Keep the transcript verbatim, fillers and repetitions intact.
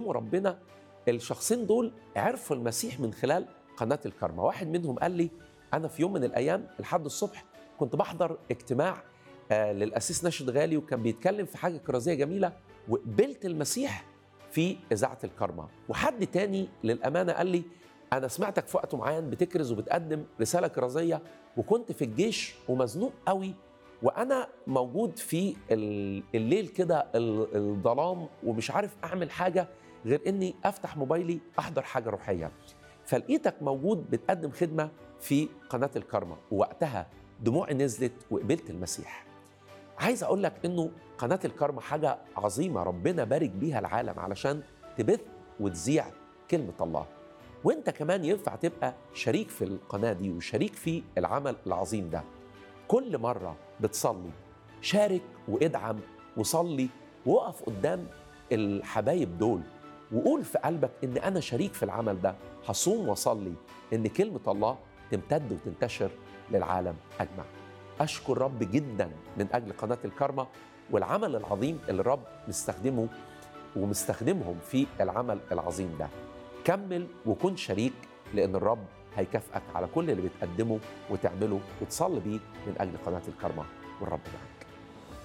بيكلموا ربنا. الشخصين دول عرفوا المسيح من خلال قناة الكارما. واحد منهم قال لي أنا في يوم من الأيام الحد الصبح كنت بحضر اجتماع آه للأسيس ناشد غالي، وكان بيتكلم في حاجة كرازية جميلة، وقبلت المسيح في إذاعة الكارما. وحد تاني للأمانة قال لي أنا سمعتك في وقت معين بتكرز وبتقدم رسالة كرازية، وكنت في الجيش ومزنوق قوي، وأنا موجود في الليل كده الظلام ومش عارف أعمل حاجة غير إني أفتح موبايلي أحضر حاجة روحية، فلقيتك موجود بتقدم خدمة في قناة الكارما، ووقتها دموعي نزلت وقبلت المسيح. عايز أقول لك إنه قناة الكارما حاجة عظيمة ربنا بارك بيها العالم علشان تبث وتذيع كلمة الله. وإنت كمان ينفع تبقى شريك في القناة دي وشريك في العمل العظيم ده. كل مرة بتصلي شارك وادعم وصلي، وقف قدام الحبايب دول وقول في قلبك إن أنا شريك في العمل ده، هصوم وصلي إن كلمة الله تمتد وتنتشر للعالم أجمع. أشكر رب جدا من أجل قناة الكارما والعمل العظيم اللي الرب مستخدمه ومستخدمهم في العمل العظيم ده. كمل وكن شريك، لأن الرب هيكافئك على كل اللي بتقدمه وتعمله وتصلي بيه من أجل قناة الكارما، والرب معك.